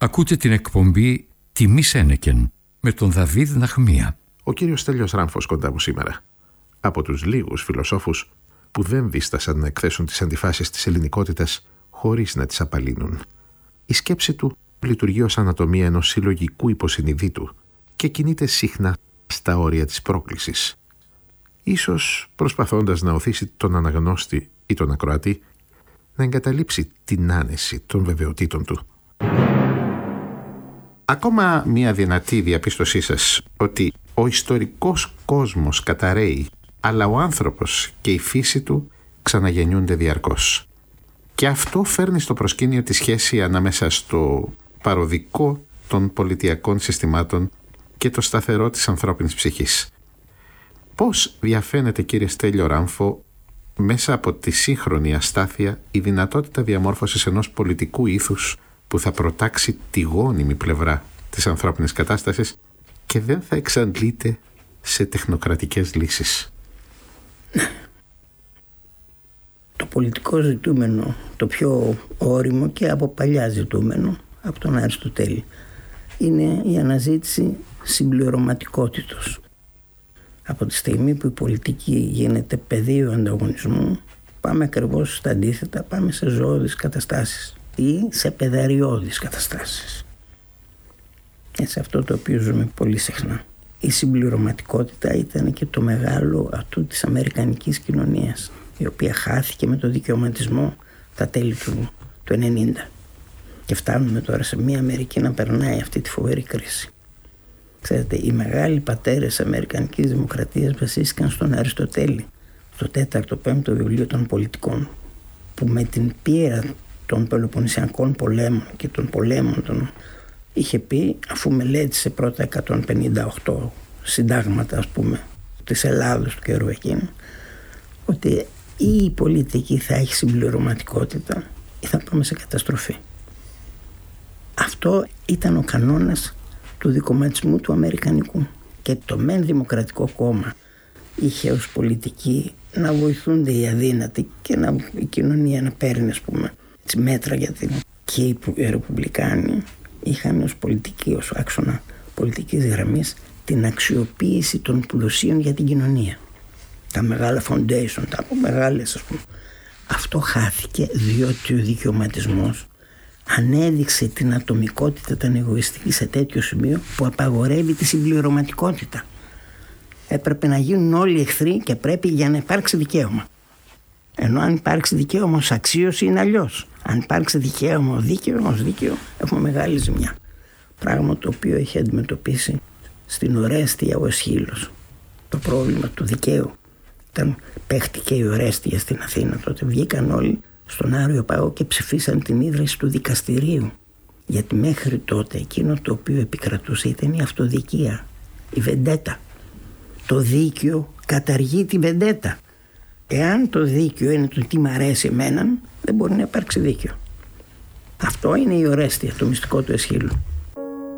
Ακούτε την εκπομπή «Τιμή Σένεκεν» με τον Δαβίδ Ναχμία. Ο κύριος Στέλιος Ράμφος κοντά μου σήμερα. Από τους λίγους φιλοσόφους που δεν δίστασαν να εκθέσουν τις αντιφάσεις της ελληνικότητας χωρίς να τις απαλύνουν. Η σκέψη του λειτουργεί ως ανατομία ενός συλλογικού υποσυνειδήτου και κινείται συχνά στα όρια της πρόκλησης. Ίσως προσπαθώντας να οθήσει τον αναγνώστη ή τον ακροατή να εγκαταλείψει την άνεση των βεβαιοτήτων του. Ακόμα μια δυνατή διαπίστωσή σας ότι ο ιστορικός κόσμος καταρρέει, αλλά ο άνθρωπος και η φύση του ξαναγεννιούνται διαρκώς. Και αυτό φέρνει στο προσκήνιο τη σχέση ανάμεσα στο παροδικό των πολιτιακών συστημάτων και το σταθερό της ανθρώπινης ψυχής. Πώς διαφαίνεται, κύριε Στέλιο Ράμφο, μέσα από τη σύγχρονη αστάθεια η δυνατότητα διαμόρφωσης ενός πολιτικού ήθους που θα προτάξει τη γόνιμη πλευρά της ανθρώπινης κατάστασης και δεν θα εξαντλείται σε τεχνοκρατικές λύσεις? Το πολιτικό ζητούμενο, το πιο όριμο και από παλιά ζητούμενο, από τον Αριστοτέλη, είναι η αναζήτηση συμπληρωματικότητος. Από τη στιγμή που η πολιτική γίνεται πεδίο ανταγωνισμού, πάμε ακριβώς στα αντίθετα, πάμε σε ζώδεις καταστάσεις ή σε παιδαριώδεις καταστάσεις. Σε αυτό το οποίο ζούμε πολύ συχνά. Η συμπληρωματικότητα ήταν και το μεγάλο ατού της αμερικανικής κοινωνίας, η οποία χάθηκε με το δικαιωματισμό τα τέλη του 90. Και φτάνουμε τώρα σε μια Αμερική να περνάει αυτή τη φοβερή κρίση. Ξέρετε, οι μεγάλοι πατέρες αμερικανικής δημοκρατίας βασίστηκαν στον Αριστοτέλη, στο 4ο-5ο βιβλίο των πολιτικών, που με την πείρα των Πελοποννησιακών πολέμων και των πολέμων των είχε πει, αφού μελέτησε πρώτα 158 συντάγματα, ας πούμε, της Ελλάδος του καιρού εκείνου, ότι ή η πολιτική θα έχει συμπληρωματικότητα ή θα πάμε σε καταστροφή. Αυτό ήταν ο κανόνας του δικομματισμού του Αμερικανικού. Και το μεν Δημοκρατικό Κόμμα είχε ως πολιτική να βοηθούνται οι αδύνατοι και η κοινωνία να παίρνει, ας πούμε, τις μέτρα για την... Και οι Ρεπουμπλικάνοι είχαν ως πολιτική, ως άξονα πολιτικής γραμμής, την αξιοποίηση των πλουσίων για την κοινωνία. Τα μεγάλα foundation, τα μεγάλες, ας πούμε. Αυτό χάθηκε διότι ο δικαιωματισμός ανέδειξε την ατομικότητα, την εγωιστική σε τέτοιο σημείο που απαγορεύει τη συμπληρωματικότητα. Έπρεπε να γίνουν όλοι εχθροί και πρέπει για να υπάρξει δικαίωμα. Ενώ αν υπάρξει δικαίωμα ως αξίωση είναι αλλιώς. Αν υπάρξει δικαίωμα ως δίκαιο έχουμε μεγάλη ζημιά. Πράγμα το οποίο έχει αντιμετωπίσει στην Ορέστια ο Αισχύλος. Το πρόβλημα του δικαίου. Όταν παίχτηκε η Ορέστια στην Αθήνα, τότε βγήκαν όλοι στον Άριο Πάγο και ψηφίσαν την ίδρυση του δικαστηρίου. Γιατί μέχρι τότε εκείνο το οποίο επικρατούσε ήταν η αυτοδικία, η βεντέτα. Το δίκαιο καταργεί τη βεντέτα. Εάν το δίκαιο είναι το τι μ' αρέσει εμέναν, δεν μπορεί να υπάρξει δίκαιο. Αυτό είναι η Ορέστια, το μυστικό του Αισχύλου.